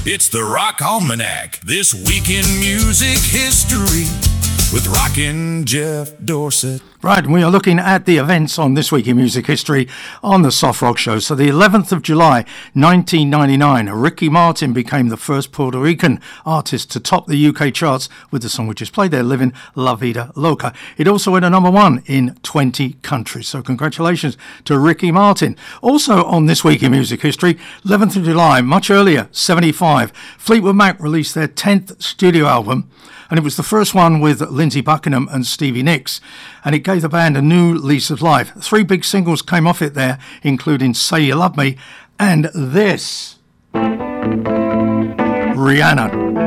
It's the Rock Almanac. This week in music history with Rockin' Jeff Dorset. Right, we are looking at the events on This Week in Music History on the Soft Rock Show. So the 11th of July, 1999, Ricky Martin became the first Puerto Rican artist to top the UK charts with the song we just played there, Living La Vida Loca. It also went a number one in 20 countries. So congratulations to Ricky Martin. Also on This Week in Music History, 11th of July, much earlier, 75, Fleetwood Mac released their 10th studio album. And it was the first one with Lindsey Buckingham and Stevie Nicks. And it gave the band a new lease of life. 3 big singles came off it there, including Say You Love Me and this. Rihanna.